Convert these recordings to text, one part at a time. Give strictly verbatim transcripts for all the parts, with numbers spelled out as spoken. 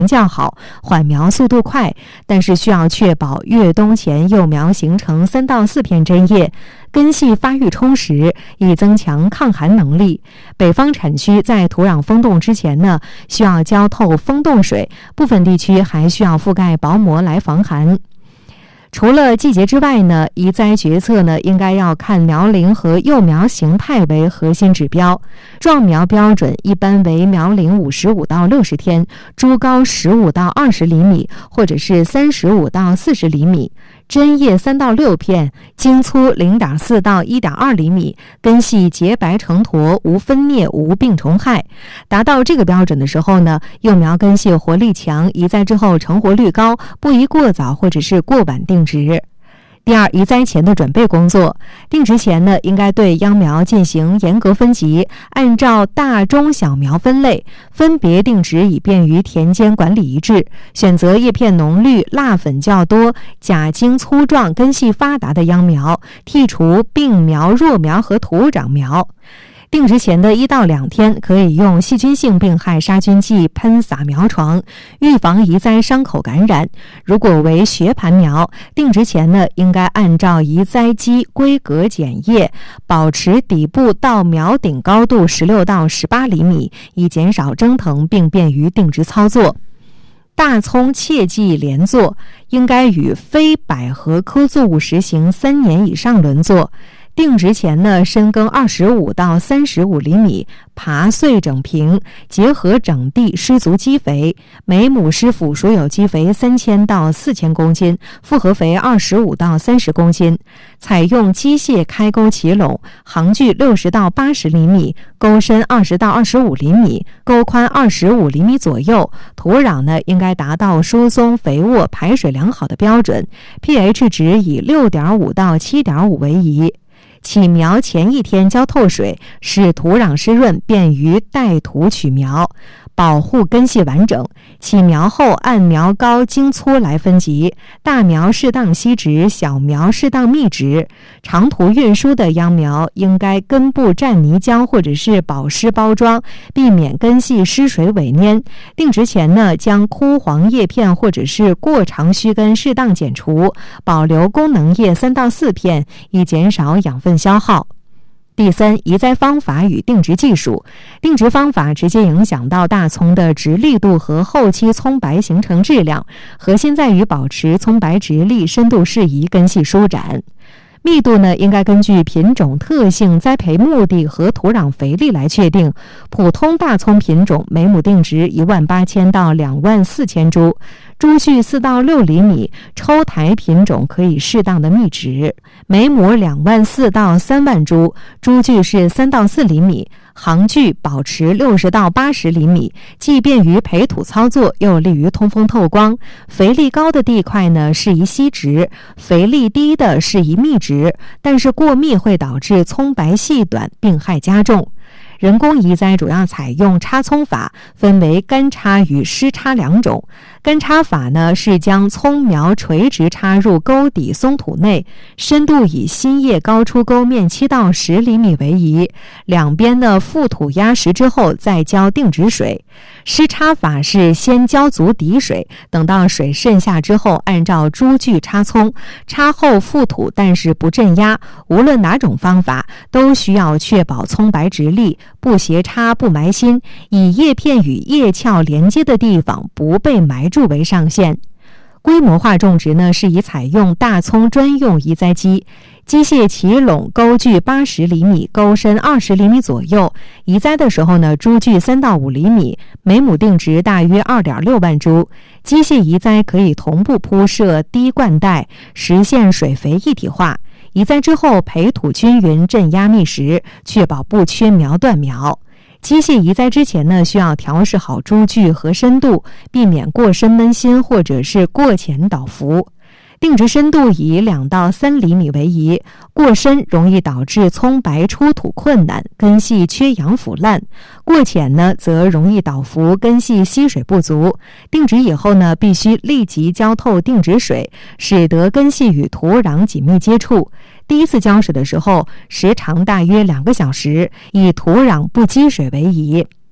较好，缓苗速度快，但是需要确保越冬前幼苗形成三到四片针叶，根系发育充实，以增强抗寒能力。北方产区在土壤封冻之前呢，需要浇透封冻水，部分地区还需要覆盖薄膜来防寒。除了季节之外呢，移栽决策呢应该要看苗龄和幼苗形态为核心指标。壮苗标准一般为苗龄五十五到六十天，株高十五到二十厘米，或者是三十五到四十厘米，针叶三到六片，茎粗零点四到一点二厘米，根系洁白成坨，无分灭，无病虫害。达到这个标准的时候呢，幼苗根系活力强，移栽之后成活率高，不宜过早或者是过晚定植。第二，移栽前的准备工作。定植前呢，应该对秧苗进行严格分级，按照大中小苗分类，分别定植，以便于田间管理一致。选择叶片浓绿、蜡粉较多、假茎粗壮、根系发达的秧苗，剔除病苗、弱苗和土长苗。定植前的一到两天，可以用细菌性病害杀菌剂喷洒苗床，预防移栽伤口感染。如果为学盘苗，定植前呢，应该按照移栽基规格剪叶，保持底部到苗顶高度十六到十八厘米，以减少蒸腾并便于定植操作。大葱切忌连作，应该与非百合科作物实行三年以上轮作。定植前呢，深耕二十五到三十五厘米，耙碎整平，结合整地施足基肥，每亩施腐熟有机肥三千到四千公斤，复合肥二十五到三十公斤。采用机械开沟起垄，行距六十到八十厘米，沟深二十到二十五厘米，沟宽二十五厘米左右。土壤呢，应该达到疏松、肥沃、排水良好的标准 ，pH 值以六点五到七点五为宜。起苗前一天浇透水，使土壤湿润，便于带土取苗，保护根系完整。起苗后按苗高茎粗来分级，大苗适当稀植，小苗适当密植。长途运输的秧苗应该根部蘸泥浆或者是保湿包装，避免根系失水萎蔫。定植前呢，将枯黄叶片或者是过长须根适当剪除，保留功能叶三到四片，以减少养分消耗。第三，移栽方法与定植技术。定植方法直接影响到大葱的直立度和后期葱白形成质量，核心在于保持葱白直立、深度适宜、根系舒展。密度呢，应该根据品种特性、栽培目的和土壤肥力来确定。普通大葱品种每亩定植一万八千到两万四千株，株距四到六厘米。抽台品种可以适当的密植，每亩两万四到三万株，株距是三到四厘米。行距保持六十到八十厘米，既便于培土操作，又利于通风透光。肥力高的地块呢，适宜稀植；肥力低的适宜密植，但是过密会导致葱白细短，病害加重。人工移栽主要采用插葱法，分为干插与湿插两种。干插法呢，是将葱苗垂直插入沟底松土内，深度以新叶高出沟面七到十厘米为宜，两边呢覆土压实之后再浇定植水。湿插法是先浇足底水，等到水渗下之后，按照株距插葱，插后覆土，但是不镇压。无论哪种方法，都需要确保葱白直立，不斜插不埋心，以叶片与叶鞘连接的地方不被埋住为上限。规模化种植呢，是以采用大葱专用移栽机，机械起垄，沟距八十厘米，沟深二十厘米左右。移栽的时候呢，株距三到五厘米，每亩定植大约二点六万株。机械移栽可以同步铺设滴灌带，实现水肥一体化。移栽之后培土均匀，镇压密实，确保不缺苗断苗。机械移栽之前呢，需要调试好株距和深度，避免过深闷心或者是过浅倒伏。定植深度以两到三厘米为宜，过深容易导致葱白出土困难，根系缺氧腐烂；过浅呢，则容易倒伏，根系吸水不足。定植以后呢，必须立即浇透定植水，使得根系与土壤紧密接触。第一次浇水的时候，时长大约两个小时，以土壤不积水为宜。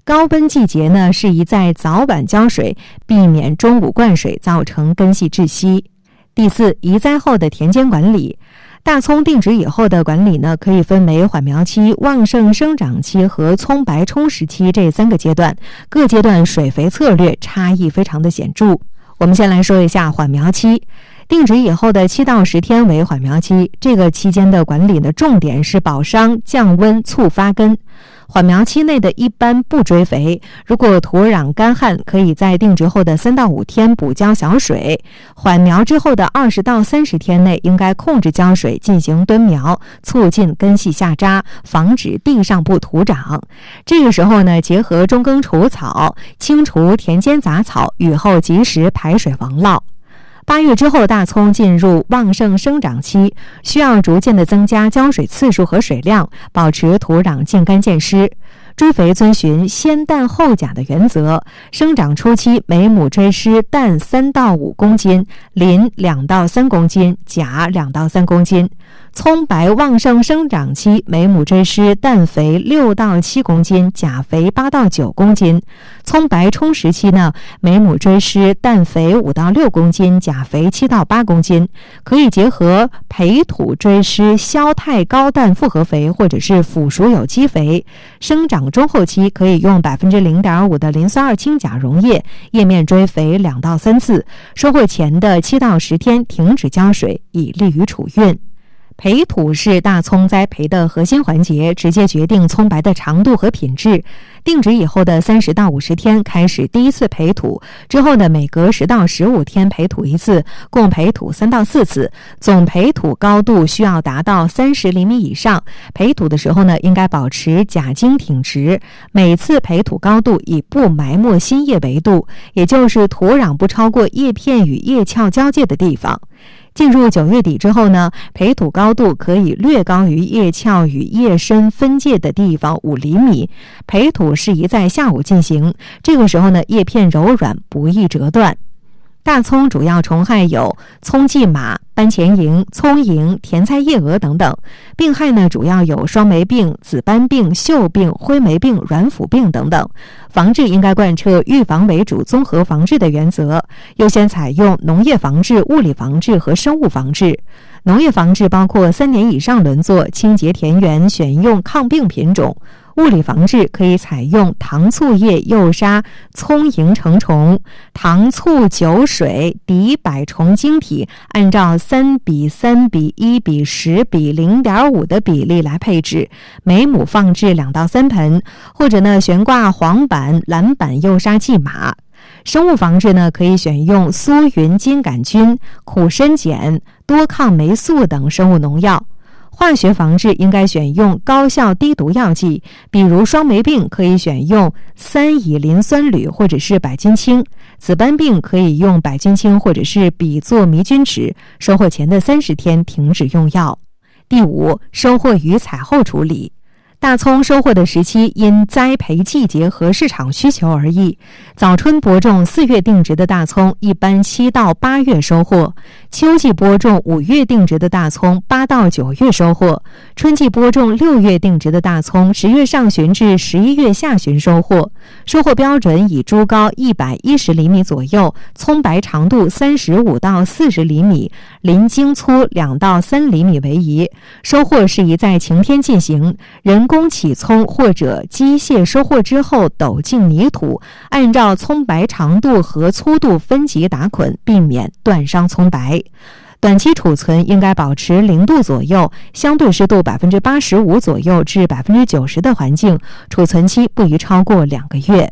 高温季节呢，适宜在早晚浇水，避免中午灌水造成根系窒息。第四，移栽后的田间管理。大葱定植以后的管理呢，可以分为缓苗期、旺盛生长期和葱白充实期这三个阶段，各阶段水肥策略差异非常的显著。我们先来说一下缓苗期。定植以后的七到十天为缓苗期，这个期间的管理的重点是保墒、降温、促发根。缓苗期内的一般不追肥，如果土壤干旱，可以在定植后的三到五天补浇小水。缓苗之后的二十到三十天内，应该控制浇水，进行蹲苗，促进根系下扎，防止地上部土长。这个时候呢，结合中耕除草，清除田间杂草，雨后及时排水防涝。八月之后，大葱进入旺盛生长期，需要逐渐的增加浇水次数和水量，保持土壤渐干渐湿。追肥遵循先氮后钾的原则，生长初期每亩追施氮三到五公斤，磷两到三公斤，钾两到三公斤。葱白旺盛生长期每亩追施氮肥六到七公斤，钾肥八到九公斤。葱白充实期呢，每亩追施氮肥五到六公斤，钾肥七到八公斤。可以结合培土追施硝肽高氮复合肥或者是腐熟有机肥。生长中后期可以用 百分之零点五 的磷酸二氢钾溶液，叶面追肥两到三次。收获前的七到十天停止浇水，以利于储运。培土是大葱栽培的核心环节，直接决定葱白的长度和品质。定植以后的三十到五十天开始第一次培土，之后呢，每隔十到十五天培土一次，共培土三到四次。总培土高度需要达到三十厘米以上。培土的时候呢，应该保持甲茎挺直。每次培土高度以不埋没新叶为度，也就是土壤不超过叶片与叶鞘交界的地方。进入九月底之后呢，培土高度可以略高于叶鞘与叶身分界的地方五厘米。培土适宜在下午进行，这个时候呢，叶片柔软，不易折断。大葱主要虫害有葱荠马、斑钱蝇、葱蝇、甜菜叶蛾等等。病害呢，主要有双霉病、紫斑病、锈病、灰霉病、软腐病等等。防治应该贯彻预防为主、综合防治的原则，优先采用农业防治、物理防治和生物防治。农业防治包括三年以上轮作、清洁田园、选用抗病品种。物理防治可以采用糖醋液诱杀葱蝇成虫，糖醋酒水敌百虫晶体，按照三比三比一比十比零点五的比例来配置，每亩放置两到三盆，或者呢悬挂黄板、蓝板诱杀蓟马。生物防治呢，可以选用苏云金杆菌、苦参碱、多抗霉素等生物农药。化学防治应该选用高效低毒药剂，比如双霉病可以选用三乙磷酸铝或者是百菌清，紫斑病可以用百菌清或者是吡唑迷菌酯。收获前的三十天停止用药。第五，收获与采后处理。大葱收获的时期因栽培季节和市场需求而异。早春播种四月定植的大葱，一般七到八月收获；秋季播种五月定植的大葱，八到九月收获；春季播种六月定植的大葱，十月上旬至十一月下旬收获。收获标准以株高一百一十厘米左右，葱白长度三十五到四十厘米，鳞茎粗两到三厘米为宜。收获适宜在晴天进行，人工起葱或者机械收获之后抖进泥土，按照葱白长度和粗度分级打捆，避免断伤葱白。短期储存应该保持零度左右，相对湿度 百分之八十五 左右至 百分之九十 的环境，储存期不宜超过两个月。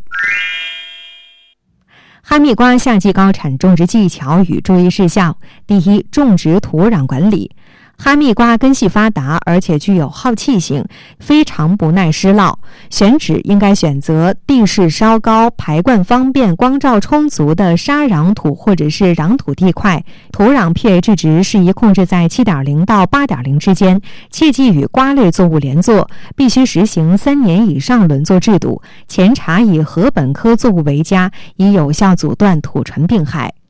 哈密瓜夏季高产种植技巧与注意事项。第一，种植土壤管理。哈密瓜根系发达，而且具有好气性，非常不耐湿涝。选址应该选择地势稍高、排灌方便、光照充足的沙壤土或者是壤土地块。土壤 pH 值适宜控制在 七点零 到 八点零 之间，切忌与瓜类作物连作，必须实行三年以上轮作制度。前查以禾本科作物为佳，以有效阻断土唇病害。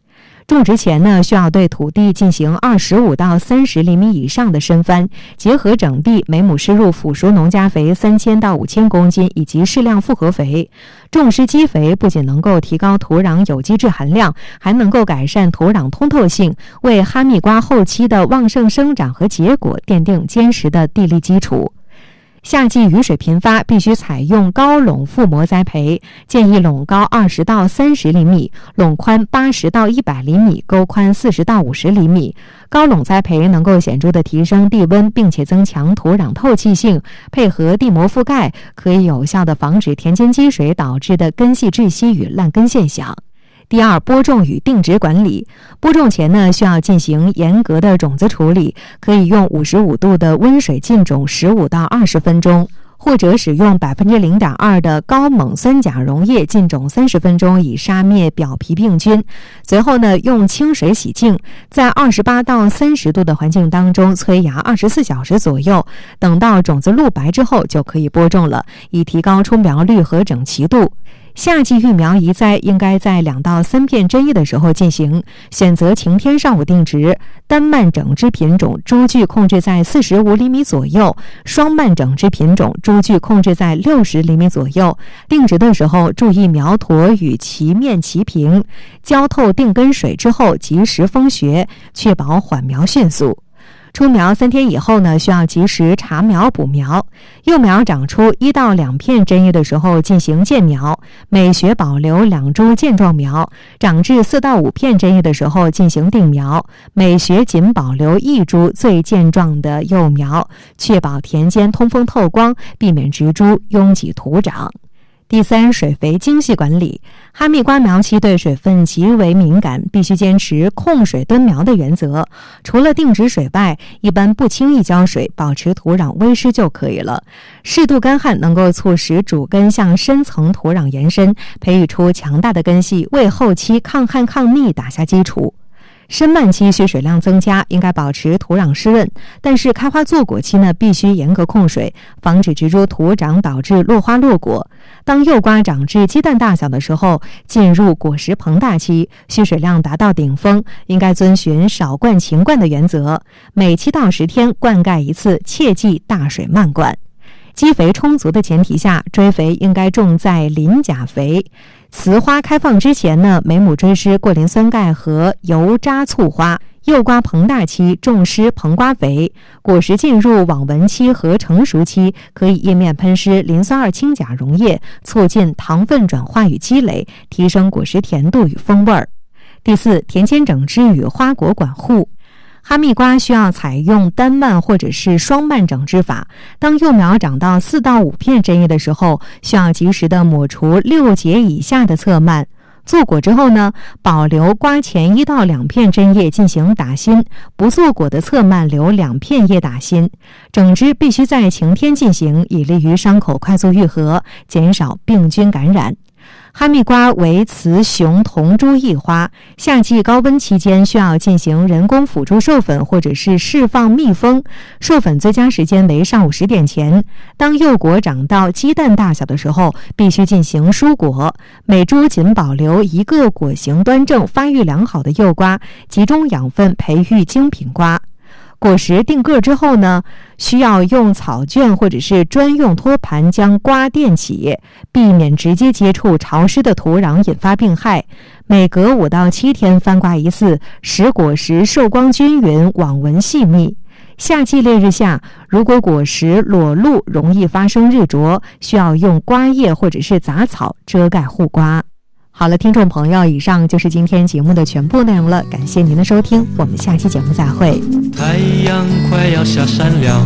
种植前呢，需要对土地进行二十五到三十厘米以上的深翻，结合整地，每亩施入腐熟农家肥三千到五千公斤以及适量复合肥。重施基肥不仅能够提高土壤有机质含量，还能够改善土壤通透性，为哈密瓜后期的旺盛生长和结果奠定坚实的地力基础。夏季雨水频发，必须采用高垄覆膜栽培，建议垄高二十到三十厘米，垄宽八十到一百厘米，沟宽四十到五十厘米。高垄栽培能够显著地提升地温，并且增强土壤透气性，配合地膜覆盖，可以有效地防止田间积水导致的根系窒息与烂根现象。第二，播种与定植管理。播种前呢，需要进行严格的种子处理，可以用五十五度的温水浸种十五到二十分钟，或者使用 百分之零点二 的高锰酸钾溶液浸种三十分钟，以杀灭表皮病菌。随后呢，用清水洗净，在二十八到三十度的环境当中催芽二十四小时左右，等到种子露白之后就可以播种了，以提高出苗率和整齐度。夏季育苗移栽应该在两到三片针叶的时候进行，选择晴天上午定植，单蔓整枝品种株距控制在四十五厘米左右，双蔓整枝品种株距控制在六十厘米左右。定植的时候注意苗坨与其面齐平，浇透定根水之后及时封穴，确保缓苗迅速。出苗三天以后呢，需要及时查苗补苗。幼苗长出一到两片针叶的时候进行间苗，每穴保留两株健壮苗；长至四到五片针叶的时候进行定苗，每穴仅保留一株最健壮的幼苗，确保田间通风透光，避免植株拥挤土长。第三，水肥精细管理。哈密瓜苗期对水分极为敏感，必须坚持控水蹲苗的原则。除了定植水外，一般不轻易浇水，保持土壤微湿就可以了。适度干旱能够促使主根向深层土壤延伸，培育出强大的根系，为后期抗旱抗溺打下基础。深蔓期需水量增加，应该保持土壤湿润，但是开花坐果期呢，必须严格控水，防止植株徒长导致落花落果。当幼瓜长至鸡蛋大小的时候，进入果实膨大期，需水量达到顶峰，应该遵循少灌勤灌的原则，每七到十天灌溉一次，切忌大水漫灌。基肥充足的前提下，追肥应该重在磷钾肥。雌花开放之前呢，每亩追施过磷酸钙和油渣醋花。幼瓜膨大期重施膨瓜肥，果实进入网纹期和成熟期，可以叶面喷施磷酸二氢钾溶液，促进糖分转化与积累，提升果实甜度与风味儿。第四，田间整枝与花果管护。哈密瓜需要采用单蔓或者是双蔓整枝法。当幼苗长到四到五片针叶的时候，需要及时的抹除六节以下的侧蔓。做果之后呢，保留瓜前一到两片针叶进行打心，不做果的侧蔓留两片叶打心。整枝必须在晴天进行，以利于伤口快速愈合，减少病菌感染。哈密瓜为雌雄同株异花，夏季高温期间需要进行人工辅助授粉或者是释放蜜蜂。授粉最佳时间为上午十点前。当幼果长到鸡蛋大小的时候，必须进行疏果，每株仅保留一个果形端正、发育良好的幼瓜，集中养分培育精品瓜。果实定个之后呢，需要用草卷或者是专用托盘将瓜垫起，避免直接接触潮湿的土壤引发病害。每隔五到七天翻瓜一次，使果实受光均匀，网纹细密。夏季烈日下，如果果实裸露，容易发生日灼，需要用瓜叶或者是杂草遮盖护瓜。好了，听众朋友，以上就是今天节目的全部内容了，感谢您的收听，我们下期节目再会。 太阳快要下山了。